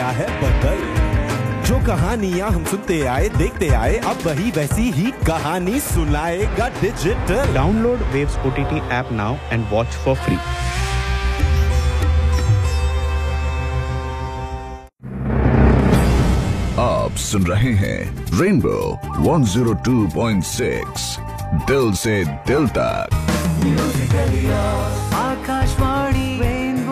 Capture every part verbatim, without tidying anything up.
है बदल। जो कहानियां हम सुनते आए देखते आए, अब वही वैसी ही कहानी सुनाएगा digital. Download waves OTT app now and watch for free. आप सुन रहे हैं rainbow one zero two point six, दिल से दिल तक। Akashvani rainbow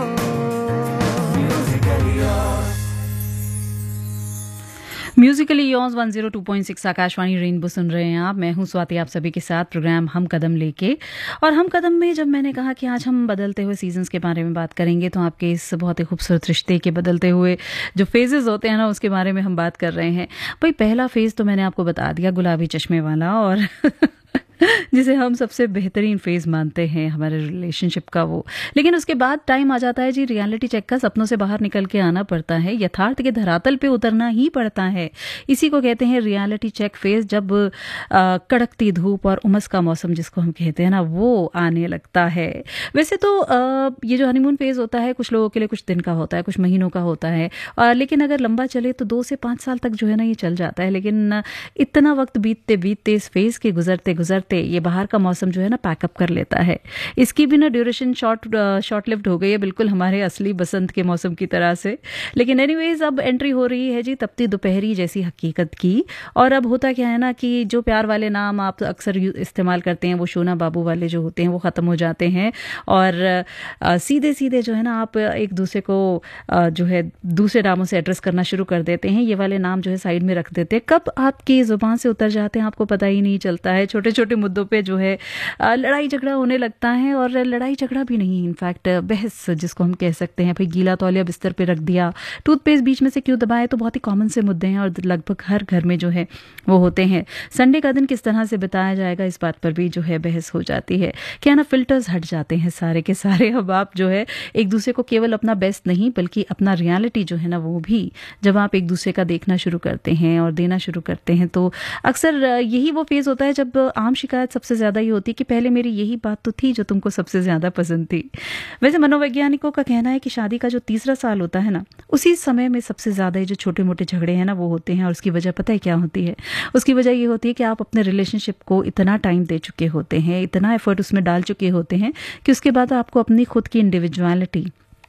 Musically yours one zero two point six Akashvani rainbow सुन रहे हैं आप। मैं हूं स्वाति, आप सभी के साथ प्रोग्राम हम कदम लेके। और हम कदम में जब मैंने कहा कि आज हम बदलते हुए सीजन्स के बारे में बात करेंगे, तो आपके इस बहुत ही खूबसूरत रिश्ते के बदलते हुए जो फेजेस होते हैं ना, उसके बारे में हम बात कर रहे हैं। भाई पहला फेज तो मैंने आपको बता दिया, गुलाबी चश्मे वाला, और जिसे हम सबसे बेहतरीन फेज मानते हैं हमारे रिलेशनशिप का वो। लेकिन उसके बाद टाइम आ जाता है जी रियलिटी चेक का। सपनों से बाहर निकल के आना पड़ता है, यथार्थ के धरातल पे उतरना ही पड़ता है। इसी को कहते हैं रियलिटी चेक फेज। जब आ, कड़कती धूप और उमस का मौसम जिसको हम कहते हैं ना, वो आने लगता है। वैसे तो आ, ये जो हनीमून फेज होता है कुछ लोगों के लिए कुछ दिन का होता है, कुछ महीनों का होता है, आ, लेकिन अगर लंबा चले तो दो से पाँच साल तक जो है ना ये चल जाता है। लेकिन इतना वक्त बीतते बीतते इस फेज के गुजरते गुजरते ये बाहर का मौसम जो है ना पैकअप कर लेता है। इसकी भी ना ड्यूरेशन शॉर्ट शॉर्ट लिव्ड हो गई है, बिल्कुल हमारे असली बसंत के मौसम की तरह से। लेकिन एनीवेज अब एंट्री हो रही है जी तपती दोपहरी जैसी हकीकत की। और अब होता क्या है ना कि जो प्यार वाले नाम आप अक्सर इस्तेमाल करते हैं, वो शोना बाबू वाले जो होते हैं वो खत्म हो जाते हैं, और आ, सीधे सीधे जो है ना आप एक दूसरे को आ, जो है दूसरे नामों से एड्रेस करना शुरू कर देते हैं। ये वाले नाम जो है साइड में रख देते हैं। कब आपकी जुबान से उतर जाते हैं आपको पता ही नहीं चलता है। छोटे छोटे मुद्दों पे जो है लड़ाई झगड़ा होने लगता है, और लड़ाई झगड़ा भी नहीं, इनफैक्ट बहस जिसको हम कह सकते हैं। भाई गीला तौलिया बिस्तर पे रख दिया, टूथपेस्ट बीच में से क्यों दबाए, तो बहुत ही कॉमन से मुद्दे हैं और लगभग हर घर में जो है वो होते हैं। संडे का दिन किस तरह से बिताया जाएगा, इस बात पर भी जो है बहस हो जाती है। क्या ना फिल्टर्स हट जाते हैं सारे के सारे। अब आप जो है एक दूसरे को केवल अपना बेस्ट नहीं बल्कि अपना रियलिटी जो है ना वो भी जब आप एक दूसरे का देखना शुरू करते हैं और देना शुरू करते हैं, तो अक्सर यही वो फेज होता है जब आम शिकायत सबसे ज्यादा ये होती है कि पहले मेरी यही बात तो थी जो तुमको सबसे ज्यादा पसंद थी। वैसे मनोवैज्ञानिकों का कहना है कि शादी का जो तीसरा साल होता है ना, उसी समय में सबसे ज्यादा जो छोटे मोटे झगड़े हैं ना वो होते हैं। और उसकी वजह पता है क्या होती है? उसकी वजह ये होती है कि आप अपने रिलेशनशिप को इतना टाइम दे चुके होते हैं, इतना एफर्ट उसमें डाल चुके होते हैं कि उसके बाद आपको अपनी खुद की इंडिविजुअलिटी,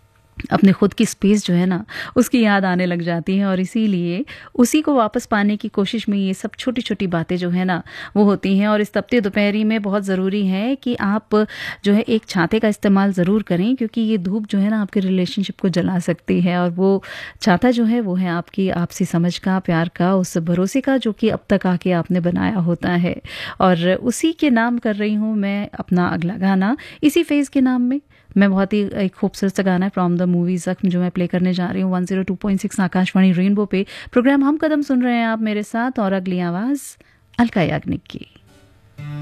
अपने खुद की स्पेस जो है ना उसकी याद आने लग जाती है। और इसीलिए उसी को वापस पाने की कोशिश में ये सब छोटी छोटी बातें जो है ना वो होती हैं। और इस तपती दोपहरी में बहुत ज़रूरी है कि आप जो है एक छाते का इस्तेमाल ज़रूर करें, क्योंकि ये धूप जो है ना आपके रिलेशनशिप को जला सकती है। और वो छाता जो है वो है आपकी आपसी समझ का, प्यार का, उस भरोसे का जो कि अब तक आके आपने बनाया होता है। और उसी के नाम कर रही हूँ मैं अपना अगला गाना। इसी फेज़ के नाम में मैं बहुत ही एक खूबसूरत सा गाना है फ्रॉम द मूवी जख्म जो मैं प्ले करने जा रही हूँ one zero two point six Akashvani rainbow पे। प्रोग्राम हम कदम सुन रहे हैं आप मेरे साथ, और अगली आवाज़ अलका याग्निक की।